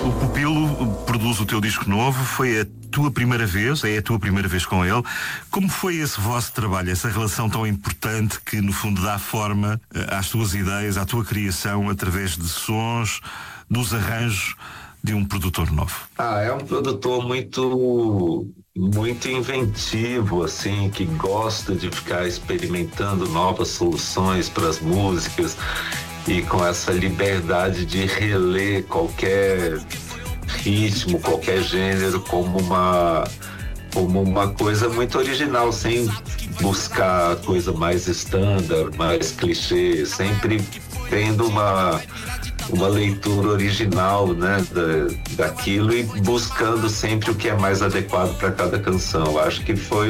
O Pupilo produz o teu disco novo, foi a tua primeira vez, é a tua primeira vez com ele. Como foi esse vosso trabalho, essa relação tão importante que no fundo dá forma às tuas ideias, à tua criação, através de sons, dos arranjos de um produtor novo? É um produtor muito inventivo, assim, que gosta de ficar experimentando novas soluções para as músicas e com essa liberdade de reler qualquer ritmo, qualquer gênero como uma coisa muito original, sem buscar a coisa mais standard, mais clichê, sempre tendo uma leitura original, né, daquilo e buscando sempre o que é mais adequado para cada canção. Acho que foi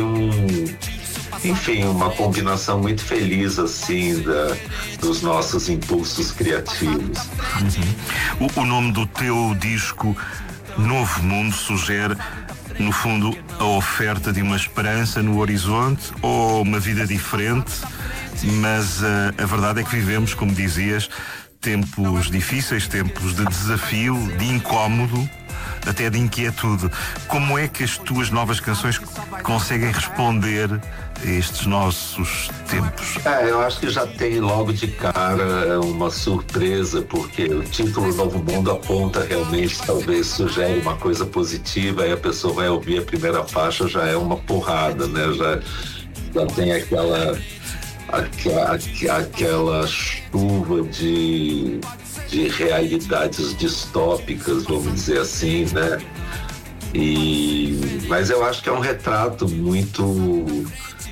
uma combinação muito feliz, assim, dos nossos impulsos criativos. O nome do teu disco, Novo Mundo, sugere, no fundo, a oferta de uma esperança no horizonte ou uma vida diferente, mas a verdade é que vivemos, como dizias, tempos difíceis, tempos de desafio, de incómodo, até de inquietude. Como é que as tuas novas canções conseguem responder a estes nossos tempos? Eu acho que já tem logo de cara uma surpresa, porque o título Novo Mundo aponta realmente, talvez sugere uma coisa positiva, aí a pessoa vai ouvir a primeira faixa, já é uma porrada, né? Já tem aquela chuva de realidades distópicas, vamos dizer assim, né? Mas eu acho que é um retrato muito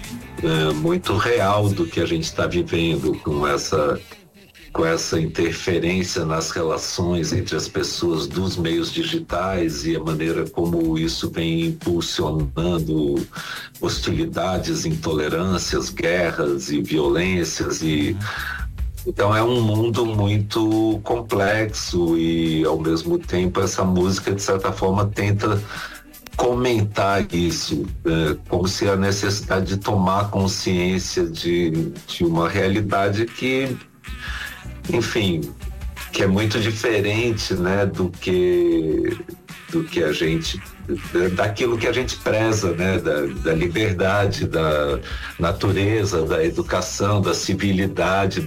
real do que a gente está vivendo com essa interferência nas relações entre as pessoas dos meios digitais e a maneira como isso vem impulsionando hostilidades, intolerâncias, guerras e violências. Então é um mundo muito complexo e, ao mesmo tempo, essa música, de certa forma, tenta comentar isso, como se a necessidade de tomar consciência de uma realidade que, enfim, que é muito diferente, né, do que a gente, daquilo que a gente preza, né, da liberdade, da natureza, da educação, da civilidade,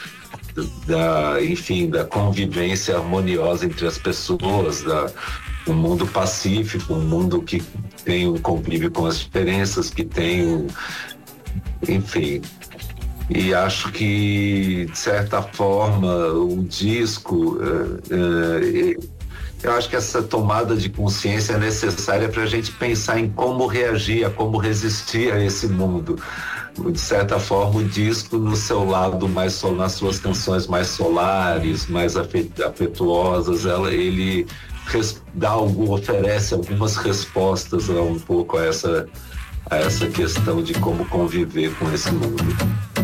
enfim, da convivência harmoniosa entre as pessoas, um mundo pacífico, um mundo que tem um convívio com as diferenças, que tem enfim. E acho que, de certa forma, o disco, eu acho que essa tomada de consciência é necessária para a gente pensar em como reagir, como resistir a esse mundo. De certa forma, o disco, no seu lado mais nas suas canções mais solares, mais afetuosas, ele oferece algumas respostas um pouco a essa questão de como conviver com esse mundo.